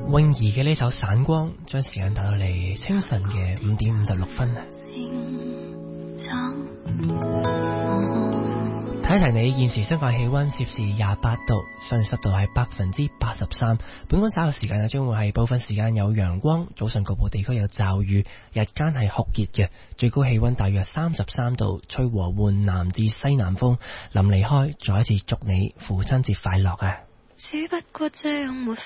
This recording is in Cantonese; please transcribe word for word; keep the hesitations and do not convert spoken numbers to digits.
泳兒嘅呢首《散光》，將時間帶到嚟清晨嘅五點五十六分。睇一提你現時室外氣溫攝氏廿八度，相對濕度係百分之八十三。本港稍後時間呢，將會係部分時間有陽光，早上局部地區有驟雨，日間係酷熱嘅，最高氣溫大約三十三度，吹和緩南至西南風。臨離開，再一次祝你父親節快樂啊！ 只不過這樣沒